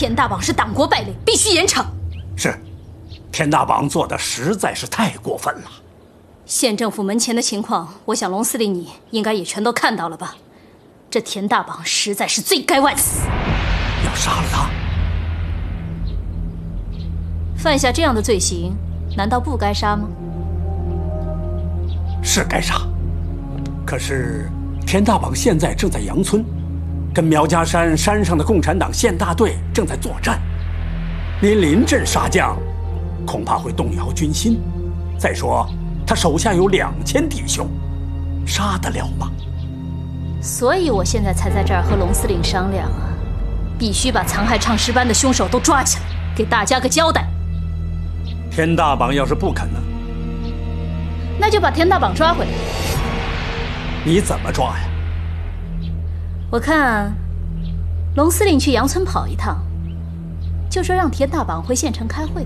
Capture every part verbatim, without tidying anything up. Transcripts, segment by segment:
田大绑是党国败类，必须严惩。 是，田大绑做的实在是太过分了。 县政府门前的情况，我想龙司令你应该也全都看到了吧？这田大绑实在是罪该万死。 要杀了他？ 犯下这样的罪行，难道不该杀吗？ 是该杀，可是田大绑现在正在杨村，跟苗家山山上的共产党县大队正在作战。您临阵杀将，恐怕会动摇军心。再说，他手下有两千弟兄，杀得了吗？ 所以我现在才在这儿和龙司令商量啊，必须把残害唱诗班的凶手都抓起来，给大家个交代。 田大绑要是不肯呢？ 那就把田大绑抓回来。 你怎么抓呀？ 我看龙司令去杨村跑一趟，就说让田大绑回县城开会。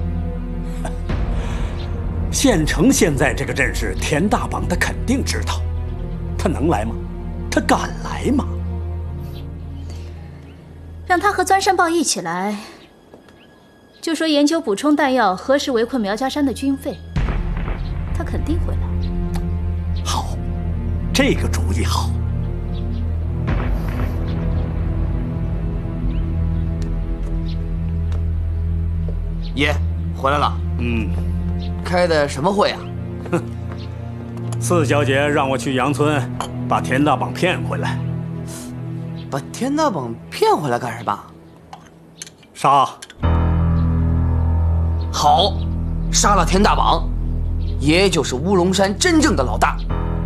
县城现在这个阵势，田大绑他肯定知道，他能来吗？他敢来吗？ 让他和钻山豹一起来，就说研究补充弹药，何时围困苗家山的军费，他肯定会来。 好，这个主意好。 爷回来了。 嗯， 开的什么会啊？ 哼，四小姐让我去杨村，把田大绑骗回来。 把田大绑骗回来干什么？ 杀。 好，杀了田大绑，爷就是乌龙山真正的老大。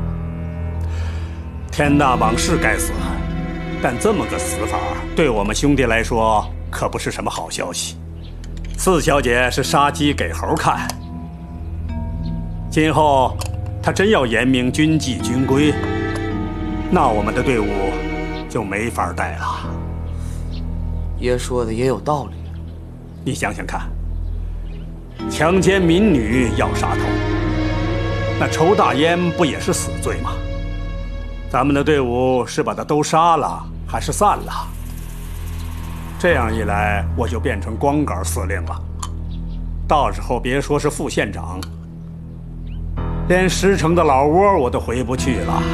田大绑是该死，但这么个死法对我们兄弟来说可不是什么好消息。四小姐是杀鸡给猴看，今后她真要严明军纪军规，那我们的队伍就没法带了。 爷说的也有道理。 你想想看，强奸民女要杀头，那抽大烟不也是死罪吗？咱们的队伍是把他都杀了，还是散了？这样一来，我就变成光杆司令了。到时候别说是副县长，连石城的老窝我都回不去了。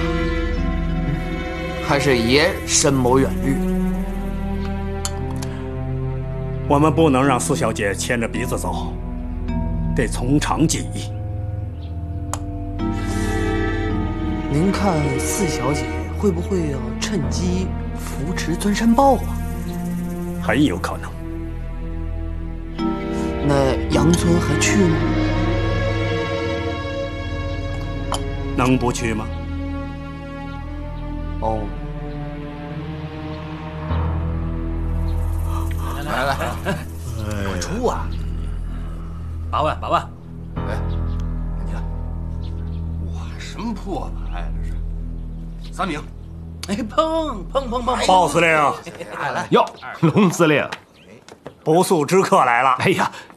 还是爷深谋远虑。 我们不能让四小姐牵着鼻子走，得从长计议。 您看四小姐会不会要趁机扶持钻山豹啊？ 很有可能。 那杨村还去吗？ 能不去吗？ 哦， 来来来，快出啊！ 八万，八万。 哎，你看，哇，什么破牌啊这是？三名。 哎，砰砰砰砰！ 鲍司令， 来来， 哟，龙司令， 不速之客来了。 哎呀，